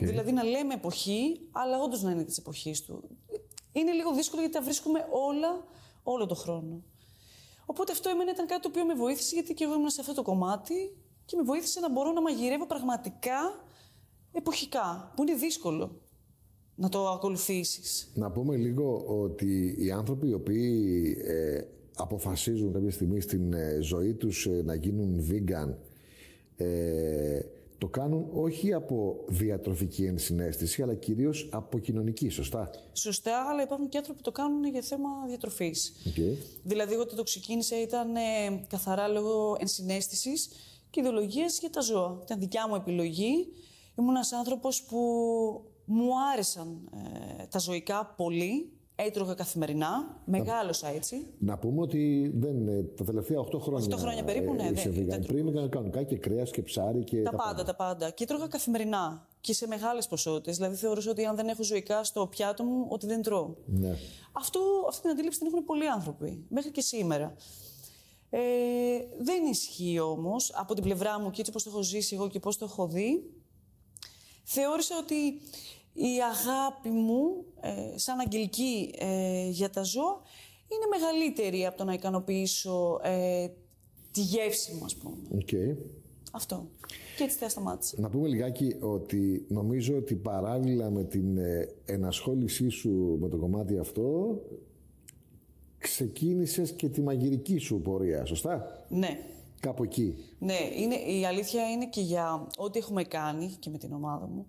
Δηλαδή να λέμε εποχή, αλλά όντως να είναι της εποχής του. Είναι λίγο δύσκολο γιατί τα βρίσκουμε όλο το χρόνο. Οπότε αυτό εμένα ήταν κάτι το οποίο με βοήθησε, γιατί και εγώ ήμουν σε αυτό το κομμάτι και με βοήθησε να μπορώ να μαγειρεύω πραγματικά εποχικά, που είναι δύσκολο να το ακολουθήσεις. Να πούμε λίγο ότι οι άνθρωποι οι οποίοι αποφασίζουν κάποια στιγμή στην ζωή τους να γίνουν vegan, το κάνουν όχι από διατροφική ενσυναίσθηση, αλλά κυρίως από κοινωνική, σωστά? Σωστά, αλλά υπάρχουν και άνθρωποι που το κάνουν για θέμα διατροφής. Δηλαδή, εγώ το ξεκίνησα ήταν καθαρά λόγω ενσυναίσθησης και ιδεολογίας για τα ζώα. Ήταν δικιά μου επιλογή. Ήμουν ένας άνθρωπος που μου άρεσαν τα ζωικά πολύ. Έτρωγα καθημερινά, μεγάλωσα έτσι. Να πούμε ότι τα τελευταία 8 χρόνια. 8 χρόνια περίπου, ναι. Πριν έκανα κανονικά και κρέας και ψάρι και. Τα πάντα. Και έτρωγα καθημερινά και σε μεγάλες ποσότητες. Δηλαδή, θεωρούσα ότι αν δεν έχω ζωικά στο πιάτο μου, ότι δεν τρώω. Ναι. Αυτή την αντίληψη την έχουν πολλοί άνθρωποι, μέχρι και σήμερα. Δεν ισχύει όμως από την πλευρά μου και έτσι πώς το έχω ζήσει εγώ και πώς το έχω δει. Θεώρησα ότι η αγάπη μου σαν αγγελική για τα ζώα είναι μεγαλύτερη από το να ικανοποιήσω τη γεύση μου, ας πούμε. Αυτό. Και έτσι θα σταμάτησα. Να πούμε λιγάκι ότι νομίζω ότι παράλληλα με την ενασχόλησή σου με το κομμάτι αυτό, ξεκίνησες και τη μαγειρική σου πορεία, σωστά? Ναι. Κάπου εκεί. Ναι, η αλήθεια είναι και για ό,τι έχουμε κάνει και με την ομάδα μου.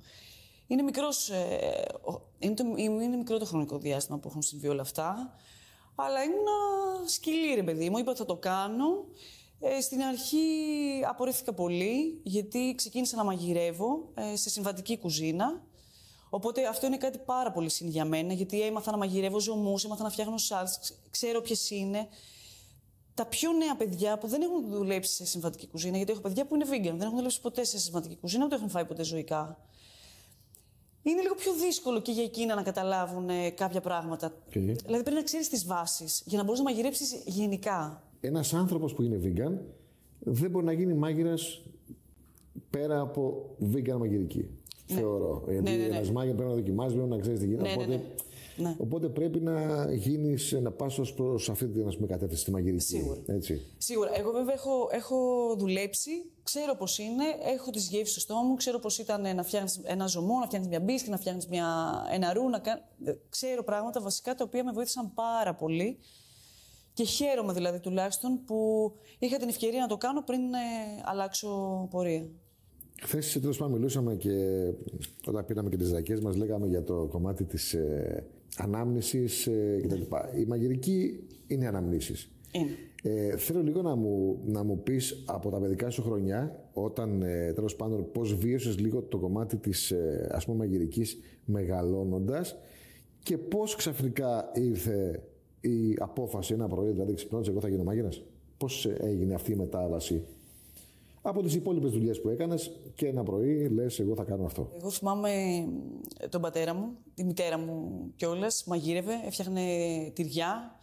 Είναι μικρό το χρονικό διάστημα που έχουν συμβεί όλα αυτά. Αλλά ήμουνα σκυλή, ρε παιδί μου. Είπα ότι θα το κάνω. Στην αρχή απορρίφθηκα πολύ, γιατί ξεκίνησα να μαγειρεύω σε συμβατική κουζίνα. Οπότε αυτό είναι κάτι πάρα πολύ συν για μένα, γιατί έμαθα να μαγειρεύω ζωμούς, έμαθα να φτιάχνω σάλτς, ξέρω ποιες είναι. Τα πιο νέα παιδιά που δεν έχουν δουλέψει σε συμβατική κουζίνα, γιατί έχω παιδιά που είναι vegan, δεν έχουν δουλέψει ποτέ σε συμβατική κουζίνα, ούτε έχουν φάει ποτέ ζωικά. Είναι λίγο πιο δύσκολο και για εκείνα να καταλάβουν κάποια πράγματα. Δηλαδή πρέπει να ξέρεις τις βάσεις για να μπορείς να μαγειρέψεις γενικά. Ένας άνθρωπος που είναι vegan δεν μπορεί να γίνει μάγειρας πέρα από vegan μαγειρική. Ναι. Θεωρώ. Γιατί ένας μάγειρας πρέπει να δοκιμάζει, πρέπει να ξέρεις τι γίνεται. Οπότε πρέπει να πας ως προς αυτή την κατεύθυνση στη μαγειρική. Σίγουρα. Έτσι. Σίγουρα. Εγώ βέβαια έχω δουλέψει, ξέρω πώς είναι, έχω τις γεύσεις στο στόμα μου, ξέρω πώς ήταν να φτιάχνεις ένα ζωμό, να φτιάχνεις μια μπίσκη, να φτιάχνεις ένα ρου. Ξέρω πράγματα βασικά τα οποία με βοήθησαν πάρα πολύ. Και χαίρομαι δηλαδή τουλάχιστον που είχα την ευκαιρία να το κάνω πριν αλλάξω πορεία. Χθες τέλος πάντων μιλούσαμε και όταν πήραμε και τις δακές μας λέγαμε για το κομμάτι της ανάμνησης κτλ. Η μαγειρική είναι αναμνήσεις. Θέλω λίγο να μου πεις από τα παιδικά σου χρονιά, όταν τέλος πάντων πώς βίωσες λίγο το κομμάτι της ας πούμε μαγειρικής μεγαλώνοντας και πώς ξαφνικά ήρθε η απόφαση ένα πρωί, δηλαδή ξυπνώντας εγώ θα γίνω μάγειρας. Πώς έγινε αυτή η μετάβαση από τις υπόλοιπες δουλειές που έκανες και ένα πρωί λες εγώ θα κάνω αυτό? Εγώ θυμάμαι τον πατέρα μου, τη μητέρα μου κιόλας, μαγείρευε, έφτιαχνε τυριά,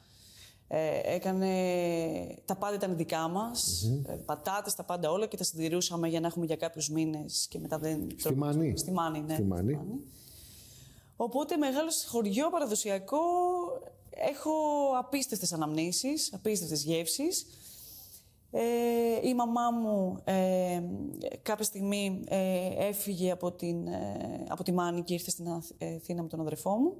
τα πάντα ήταν δικά μας, πατάτες, τα πάντα όλα και τα συντηρούσαμε για να έχουμε για κάποιους μήνες και μετά δεν... Στη Μάνη. Στη Μάνη, ναι. Στη Μάνη. Οπότε μεγάλο χωριό παραδοσιακό, έχω απίστευτες αναμνήσεις, απίστευτες γεύσεις. Η μαμά μου κάποια στιγμή έφυγε από τη Μάνη και ήρθε στην Αθήνα με τον αδερφό μου.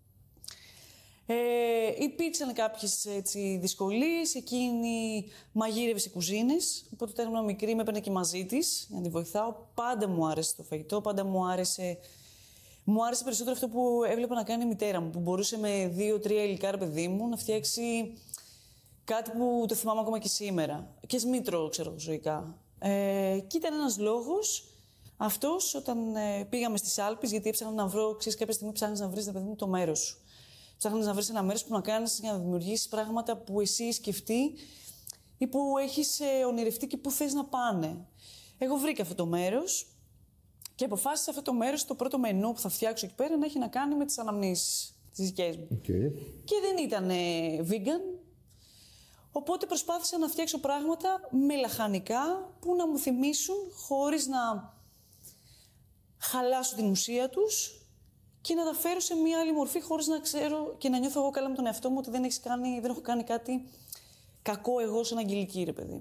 Υπήρξαν κάποιες δυσκολίες, εκείνη μαγείρευε σε κουζίνες, οπότε όταν ήμουν μικρή με έπαιρνε και μαζί της για να τη βοηθάω. Πάντα μου άρεσε το φαγητό, πάντα μου άρεσε περισσότερο αυτό που έβλεπα να κάνει η μητέρα μου, που μπορούσε με 2-3 υλικά, ρε παιδί μου, να φτιάξει κάτι που το θυμάμαι ακόμα και σήμερα. Και ας μην τρώω, ξέρω, ζωικά. Και ήταν ένας λόγος αυτός όταν πήγαμε στις Άλπεις, γιατί έψαχνα να βρω, ξέρεις, κάποια στιγμή ψάχνεις να βρεις, ρε παιδί μου, το μέρος σου. Ψάχνεις να βρεις ένα μέρος που να κάνεις για να δημιουργήσεις πράγματα που εσύ σκεφτεί ή που έχεις ονειρευτεί και που θες να πάνε. Εγώ βρήκα αυτό το μέρος και αποφάσισα αυτό το μέρος, το πρώτο μενού που θα φτιάξω εκεί πέρα, να έχει να κάνει με τις αναμνήσεις τις δικές μου. Και δεν ήταν vegan. Οπότε προσπάθησα να φτιάξω πράγματα με λαχανικά που να μου θυμίσουν χωρίς να χαλάσω την ουσία τους και να τα φέρω σε μια άλλη μορφή χωρίς να ξέρω και να νιώθω εγώ καλά με τον εαυτό μου ότι δεν έχω κάνει κάτι κακό εγώ σαν αγγελική, ρε παιδί.